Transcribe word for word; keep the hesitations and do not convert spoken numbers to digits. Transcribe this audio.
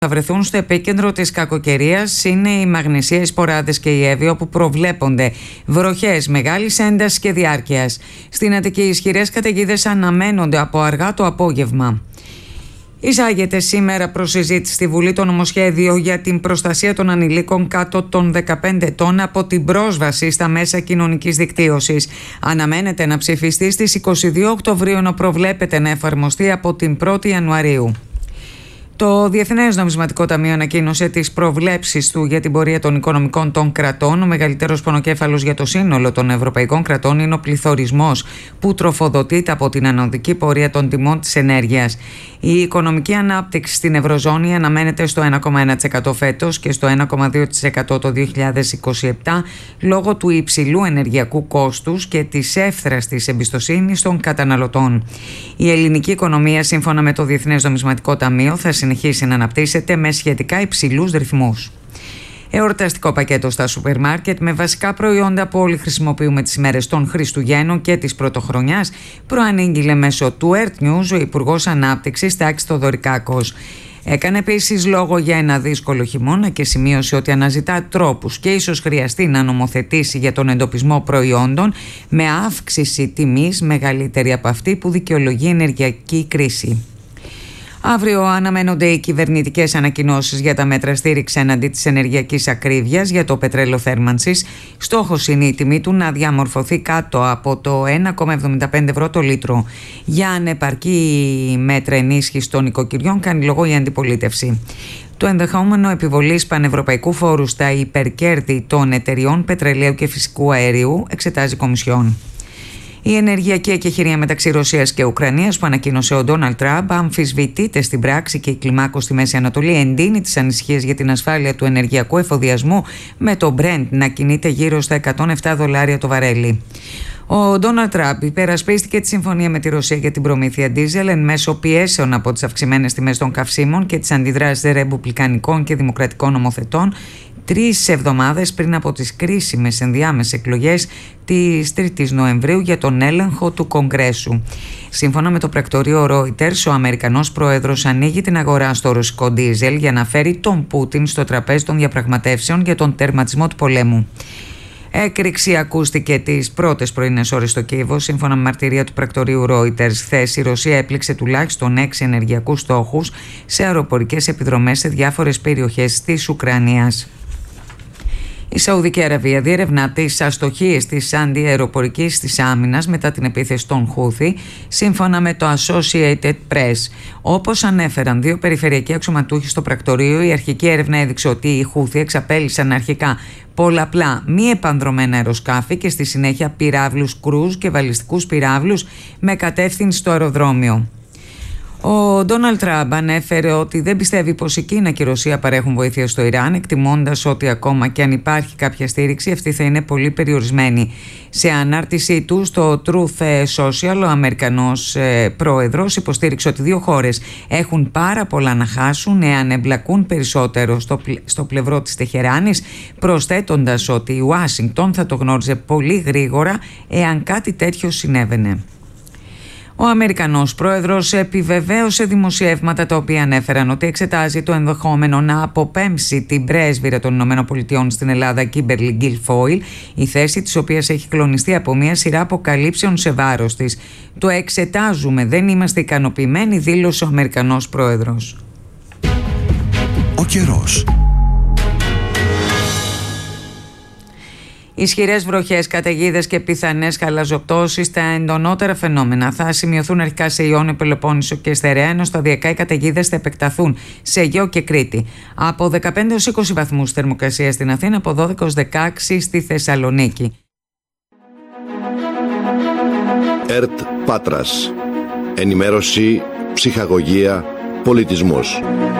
Θα βρεθούν στο επίκεντρο της κακοκαιρίας είναι οι Μαγνησία, οι Σποράδες και η Εύη, όπου προβλέπονται βροχές μεγάλης έντασης και διάρκειας. Στην Αττική, ισχυρές καταιγίδες αναμένονται από αργά το απόγευμα. Εισάγεται σήμερα προς συζήτηση στη Βουλή το νομοσχέδιο για την προστασία των ανηλίκων κάτω των δεκαπέντε ετών από την πρόσβαση στα μέσα κοινωνικής δικτύωσης. Αναμένεται να ψηφιστεί στις είκοσι δύο Οκτωβρίου, ενώ προβλέπεται να εφαρμοστεί από την πρώτη Ιανουαρίου. Το Διεθνές Νομισματικό Ταμείο ανακοίνωσε τις προβλέψεις του για την πορεία των οικονομικών των κρατών. Ο μεγαλύτερος πονοκέφαλος για το σύνολο των ευρωπαϊκών κρατών είναι ο πληθωρισμός, που τροφοδοτείται από την ανωδική πορεία των τιμών της ενέργειας. Η οικονομική ανάπτυξη στην Ευρωζώνη αναμένεται στο ένα κόμμα ένα τοις εκατό φέτος και στο ένα κόμμα δύο τοις εκατό το δύο χιλιάδες είκοσι επτά, λόγω του υψηλού ενεργειακού κόστους και της εύθραστης εμπιστοσύνης των καταναλωτών. Η ελληνική οικονομία, σύμφωνα με το Διεθνές Νομισματικό Ταμείο, θα συνεχίσει να αναπτύσσεται με σχετικά υψηλούς ρυθμούς. Εορταστικό πακέτο στα σούπερ μάρκετ με βασικά προϊόντα που όλοι χρησιμοποιούμε τις ημέρες των Χριστουγέννων και της Πρωτοχρονιάς, προανήγγειλε μέσω του Earth News ο Υπουργός Ανάπτυξης Τάκης Θοδωρικάκος. Έκανε επίσης λόγο για ένα δύσκολο χειμώνα και σημείωσε ότι αναζητά τρόπους και ίσως χρειαστεί να νομοθετήσει για τον εντοπισμό προϊόντων με αύξηση τιμής μεγαλύτερη από αυτή που δικαιολογεί η ενεργειακή κρίση. Αύριο αναμένονται οι κυβερνητικές ανακοινώσεις για τα μέτρα στήριξη έναντι της ενεργειακής ακρίβειας για το πετρέλαιο θέρμανσης. Στόχος είναι η τιμή του να διαμορφωθεί κάτω από το ένα κόμμα εβδομήντα πέντε ευρώ το λίτρο. Για ανεπαρκή μέτρα ενίσχυσης των οικοκυριών κάνει λόγο η αντιπολίτευση. Το ενδεχόμενο επιβολής πανευρωπαϊκού φόρου στα υπερκέρδη των εταιριών πετρελαίου και φυσικού αερίου εξετάζει η Κομισιόν. Η ενεργειακή εκεχηρία μεταξύ Ρωσίας και Ουκρανίας που ανακοίνωσε ο Ντόναλντ Τραμπ αμφισβητείται στην πράξη και η κλιμάκωση στη Μέση Ανατολή εντείνει τις ανησυχίες για την ασφάλεια του ενεργειακού εφοδιασμού, με το Brent να κινείται γύρω στα εκατόν επτά δολάρια το βαρέλι. Ο Ντόναλντ Τραμπ υπερασπίστηκε τη συμφωνία με τη Ρωσία για την προμήθεια ντίζελ εν μέσω πιέσεων από τις αυξημένες τιμές των καυσίμων και τις αντιδράσεις ρεπουμπλικανικών και δημοκρατικών νομοθετών, τρεις εβδομάδες πριν από τις κρίσιμες ενδιάμεσες εκλογές της τρίτης Νοεμβρίου για τον έλεγχο του Κογκρέσου. Σύμφωνα με το πρακτορείο Reuters, ο Αμερικανός πρόεδρος ανοίγει την αγορά στο ρωσικό ντίζελ για να φέρει τον Πούτιν στο τραπέζι των διαπραγματεύσεων για τον τερματισμό του πολέμου. Έκρηξη ακούστηκε τις πρώτες πρωινές ώρες στο Κίεβο. Σύμφωνα με μαρτυρία του πρακτορείου Reuters, χθες η Ρωσία έπληξε τουλάχιστον έξι ενεργειακούς στόχους σε αεροπορικές επιδρομές σε διάφορες περιοχές της Ουκρανίας. Η Σαουδική Αραβία διερευνά τις αστοχίες της αντιαεροπορικής της άμυνας μετά την επίθεση των Χούθι, σύμφωνα με το Associated Press. Όπως ανέφεραν δύο περιφερειακοί αξιωματούχοι στο πρακτορείο, η αρχική έρευνα έδειξε ότι οι Χούθι εξαπέλυσαν αρχικά πολλαπλά μη επανδρομένα αεροσκάφη και στη συνέχεια πυράβλους κρούζ και βαλιστικούς πυράβλους με κατεύθυνση στο αεροδρόμιο. Ο Ντόναλντ Τραμπ ανέφερε ότι δεν πιστεύει πως η Κίνα και η Ρωσία παρέχουν βοήθεια στο Ιράν, εκτιμώντας ότι ακόμα και αν υπάρχει κάποια στήριξη, αυτή θα είναι πολύ περιορισμένη. Σε ανάρτησή του στο Truth Social, ο Αμερικανός ε, πρόεδρος υποστήριξε ότι δύο χώρες έχουν πάρα πολλά να χάσουν εάν εμπλακούν περισσότερο στο, στο πλευρό της Τεχεράνης, προσθέτοντας ότι η Ουάσιγκτον θα το γνώριζε πολύ γρήγορα εάν κάτι τέτοιο συνέβαινε. Ο Αμερικανός πρόεδρος επιβεβαίωσε δημοσιεύματα τα οποία ανέφεραν ότι εξετάζει το ενδεχόμενο να αποπέμψει την πρέσβυρα των ΗΠΑ στην Ελλάδα, Κίμπερλι Γκίλφόιλ, η θέση της οποίας έχει κλονιστεί από μια σειρά αποκαλύψεων σε βάρος της. Το εξετάζουμε, δεν είμαστε ικανοποιημένοι, δήλωσε ο Αμερικανός πρόεδρος. Ο καιρός. Ισχυρές βροχές, καταιγίδες και πιθανές χαλαζοπτώσεις, τα εντονότερα φαινόμενα θα σημειωθούν αρχικά σε Ιόνιο, Πελοπόννησο και Στερεά, ενώ σταδιακά οι καταιγίδες θα επεκταθούν σε Αιγαίο και Κρήτη. Από δεκαπέντε έως είκοσι βαθμούς θερμοκρασία στην Αθήνα, από δώδεκα έως δεκαέξι στη Θεσσαλονίκη. ΕΡΤ Πάτρας. Ενημέρωση, ψυχαγωγία, πολιτισμός.